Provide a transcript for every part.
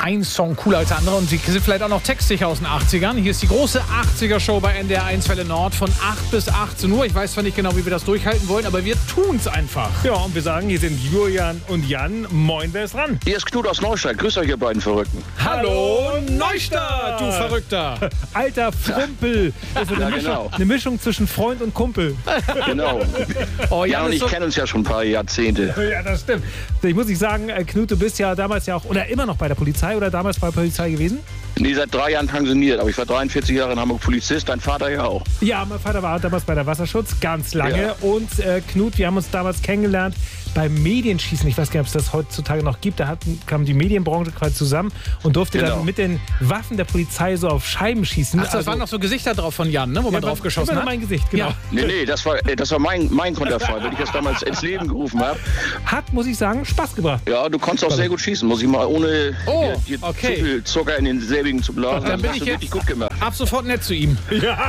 ein Song cooler als der andere und sie sind vielleicht auch noch textsicher aus den 80ern. Hier ist die große 80er-Show bei NDR 1 Welle Nord von 8 bis 18 Uhr. Ich weiß zwar nicht genau, wie wir das durchhalten wollen, aber wir tun's einfach. Ja, und wir sagen, hier sind Julian und Jan. Moin, wer ist dran? Hier ist Knut aus Neustadt. Grüß euch, ihr beiden Verrückten. Hallo Neustadt, du Verrückter. Alter Frumpel. Also eine Mischung zwischen Freund und Kumpel. Genau. Oh, Jan und ich kennen uns ja schon ein paar Jahrzehnte. Ja, das stimmt. Ich muss nicht sagen, Knut, du bist ja damals ja auch, oder immer noch bei der Polizei oder damals bei der Polizei gewesen? Nee, seit 3 Jahren pensioniert, aber ich war 43 Jahre in Hamburg Polizist, dein Vater ja auch. Ja, mein Vater war damals bei der Wasserschutz, ganz lange. Ja. Und Knut, wir haben uns damals kennengelernt beim Medienschießen. Ich weiß gar nicht, ob es das heutzutage noch gibt. Da kam die Medienbranche quasi zusammen und durfte dann mit den Waffen der Polizei so auf Scheiben schießen. Ach, das waren noch so Gesichter drauf von Jan, ne, wo man drauf geschossen hat? Mein Gesicht, genau. Ja. Nee, das war mein Konterfall, weil ich das damals ins Leben gerufen habe. Hat, muss ich sagen, Spaß gebracht. Ja, du konntest auch sehr gut schießen, muss ich mal, ohne dir zu viel Zucker in den selbigen zu blasen. Dann bin ich jetzt richtig gut gemacht. ab sofort nett zu ihm.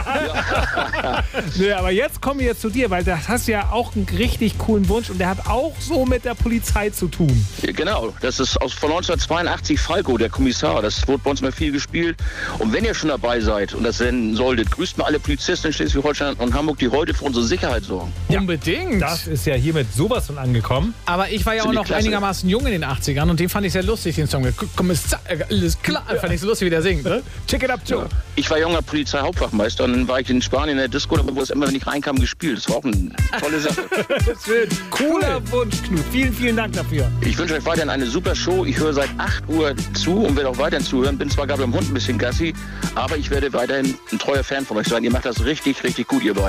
Nee, aber jetzt kommen wir jetzt zu dir, weil das hast ja auch einen richtig coolen Wunsch und der hat auch so mit der Polizei zu tun. Ja, genau, das ist von 1982 Falco, der Kommissar. Das wurde bei uns mal viel gespielt. Und wenn ihr schon dabei seid und das senden solltet, grüßt mal alle Polizisten in Schleswig-Holstein und Hamburg, die heute für unsere Sicherheit sorgen. Ja, unbedingt. Das ist ja hiermit sowas von angekommen. Aber ich war ja auch noch einigermaßen jung in den 80ern und den fand ich sehr lustig, den Song. Kommissar, alles klar. Fand ich so lustig, wie der singt, ne? Check it up, Joe. Ja. Ich war junger Polizeihauptwachmeister und dann war ich in Spanien in der Disco, wo es immer, wenn ich reinkam, gespielt. Das war auch eine tolle Sache. Schön. Cooler Wunsch, Knut. Vielen, vielen Dank dafür. Ich wünsche euch weiterhin eine super Show. Ich höre seit 8 Uhr zu und werde auch weiterhin zuhören. Bin zwar gerade beim Hund ein bisschen Gassi, aber ich werde weiterhin ein treuer Fan von euch sein. Ihr macht das richtig, richtig gut, ihr beiden.